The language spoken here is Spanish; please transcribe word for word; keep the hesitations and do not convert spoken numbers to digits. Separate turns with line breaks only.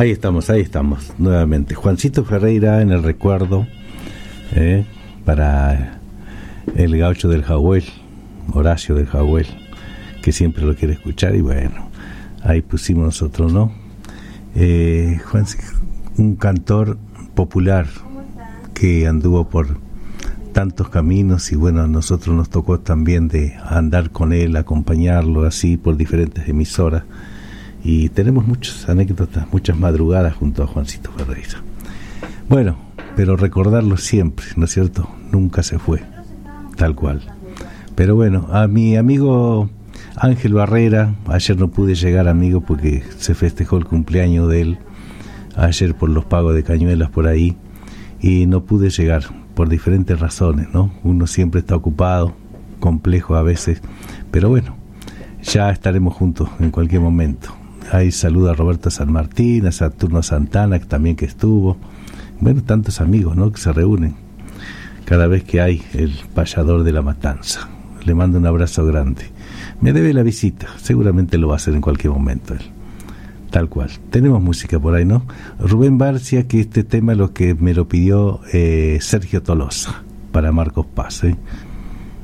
Ahí estamos, ahí estamos, nuevamente. Juancito Ferreira en el recuerdo, eh, para el gaucho del Jahuel, Horacio del Jahuel, que siempre lo quiere escuchar, y bueno, ahí pusimos nosotros, ¿no? Eh, Juan, un cantor popular que anduvo por tantos caminos, y bueno, a nosotros nos tocó también de andar con él, acompañarlo así por diferentes emisoras, y tenemos muchas anécdotas, muchas madrugadas junto a Juancito Ferreira. Bueno, pero recordarlo siempre, ¿no es cierto? Nunca se fue, tal cual. Pero bueno, a mi amigo Ángel Barrera, ayer no pude llegar, amigo, porque se festejó el cumpleaños de él ayer por los pagos de cañuelas por ahí, y no pude llegar por diferentes razones, ¿no? Uno siempre está ocupado, complejo a veces, pero bueno, ya estaremos juntos en cualquier momento. Ahí saluda a Roberto San Martín, a Saturno Santana, que también que estuvo. Bueno, tantos amigos, ¿no?, que se reúnen cada vez que hay el payador de la matanza. Le mando un abrazo grande. Me debe la visita, seguramente lo va a hacer en cualquier momento él. Tal cual. Tenemos música por ahí, ¿no? Rubén Barcia, que este tema lo que me lo pidió eh, Sergio Tolosa, para Marcos Paz, ¿eh?